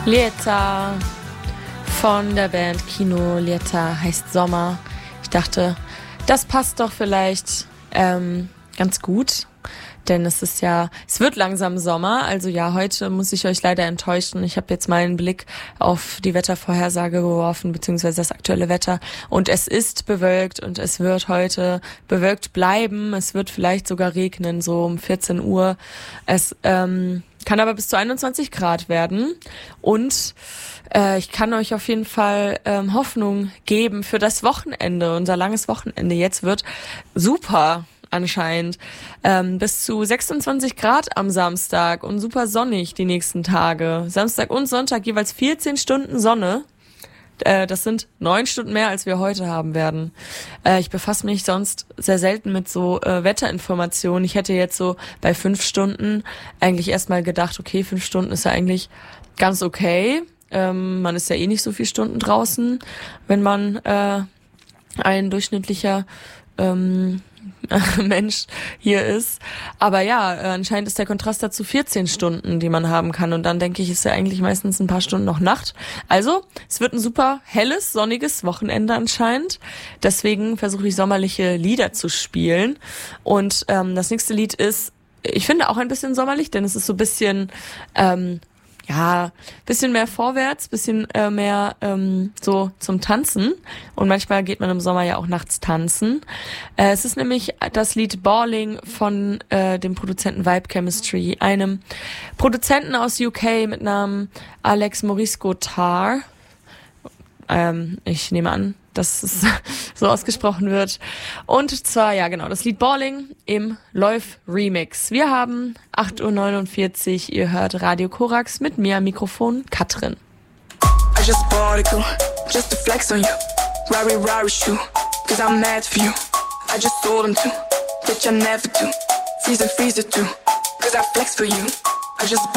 Lieta von der Band Kino. Lieta heißt Sommer. Ich dachte, das passt doch vielleicht ganz gut, denn es wird langsam Sommer. Also ja, heute muss ich euch leider enttäuschen. Ich habe jetzt meinen Blick auf die Wettervorhersage geworfen, beziehungsweise das aktuelle Wetter. Und es ist bewölkt und es wird heute bewölkt bleiben. Es wird vielleicht sogar regnen, so um 14 Uhr. Es kann aber bis zu 21 Grad werden. Und ich kann euch auf jeden Fall Hoffnung geben für das Wochenende. Unser langes Wochenende jetzt wird super anscheinend. Bis zu 26 Grad am Samstag und super sonnig die nächsten Tage. Samstag und Sonntag jeweils 14 Stunden Sonne. Das sind 9 Stunden mehr, als wir heute haben werden. Ich befasse mich sonst sehr selten mit so Wetterinformationen. Ich hätte jetzt so bei 5 Stunden eigentlich erstmal gedacht, okay, 5 Stunden ist ja eigentlich ganz okay. Man ist ja eh nicht so viele Stunden draußen, wenn man ein durchschnittlicher Mensch hier ist. Aber ja, anscheinend ist der Kontrast dazu 14 Stunden, die man haben kann. Und dann denke ich, ist ja eigentlich meistens ein paar Stunden noch Nacht. Also, es wird ein super helles, sonniges Wochenende anscheinend. Deswegen versuche ich sommerliche Lieder zu spielen. Und das nächste Lied ist, ich finde, auch ein bisschen sommerlich, denn es ist so ein bisschen bisschen mehr vorwärts, bisschen mehr so zum Tanzen. Und manchmal geht man im Sommer ja auch nachts tanzen. Es ist nämlich das Lied Balling von dem Produzenten Vibe Chemistry, einem Produzenten aus UK mit Namen Alex Morisco-Tar. Ich nehme an, dass es so ausgesprochen wird. Und zwar, ja genau, das Lied Balling im Läuf Remix. Wir haben 8:49 Uhr, ihr hört Radio Korax mit mir am Mikrofon, Katrin. I just bought a girl, just to flex on you. Rari shoe, cause I'm mad for you. I just sold them too, bitch I never do. Freezer too, cause I flex for you. I just